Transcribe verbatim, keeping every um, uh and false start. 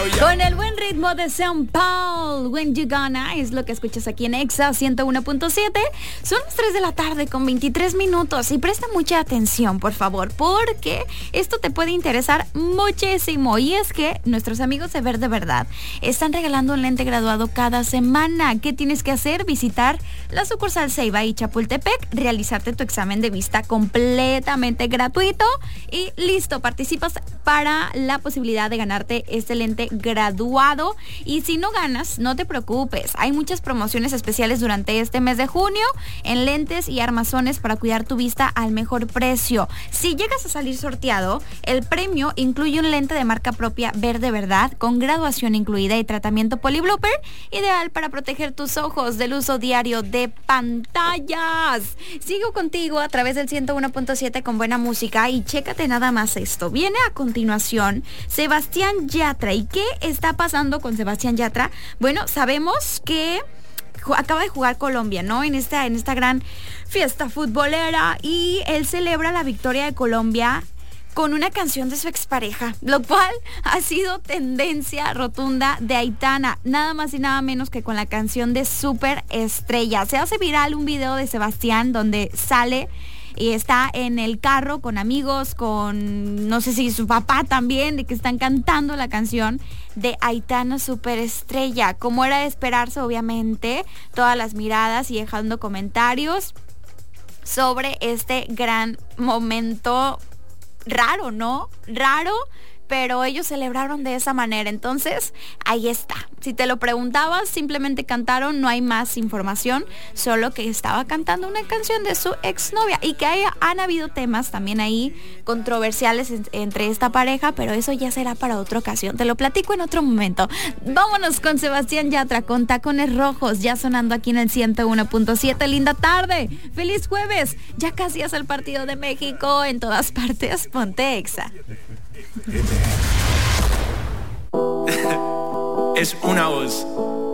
Con el buen ritmo de Saint Paul, When You Gonna, es lo que escuchas aquí en Exa ciento uno punto siete. Son las tres de la tarde con veintitrés minutos y presta mucha atención, por favor, porque esto te puede interesar muchísimo. Y es que nuestros amigos de Ver de Verdad están regalando un lente graduado cada semana. ¿Qué tienes que hacer? Visitar la sucursal Ceiba y Chapultepec, realizarte tu examen de vista completamente gratuito y listo, participas para la posibilidad de ganarte este lente graduado. Y si no ganas, no te preocupes, hay muchas promociones especiales durante este mes de junio en lentes y armazones para cuidar tu vista al mejor precio. Si llegas a salir sorteado, el premio incluye un lente de marca propia Ver de Verdad con graduación incluida y tratamiento Poliblooper, ideal para proteger tus ojos del uso diario de pantallas. Sigo contigo a través del ciento uno punto siete con buena música y chécate nada más esto. Viene a continuación Sebastián Yatra. ¿Y qué está pasando con Sebastián Yatra? Bueno, sabemos que acaba de jugar Colombia, ¿no? En esta, en esta gran fiesta futbolera, y él celebra la victoria de Colombia con una canción de su expareja, lo cual ha sido tendencia rotunda de Aitana, nada más y nada menos que con la canción de Superestrella. Se hace viral un video de Sebastián donde sale y está en el carro con amigos, con no sé si su papá también, de que están cantando la canción de Aitana, Superestrella. Como era de esperarse, obviamente, todas las miradas y dejando comentarios sobre este gran momento raro, ¿no? Raro, pero ellos celebraron de esa manera. Entonces, ahí está. Si te lo preguntabas, simplemente cantaron, no hay más información, solo que estaba cantando una canción de su exnovia, y que hay, han habido temas también ahí controversiales en, entre esta pareja, pero eso ya será para otra ocasión. Te lo platico en otro momento. Vámonos con Sebastián Yatra, con Tacones Rojos, ya sonando aquí en el ciento uno punto siete. Linda tarde, feliz jueves. Ya casi es el partido de México, en todas partes, ponte Exa. Es una voz.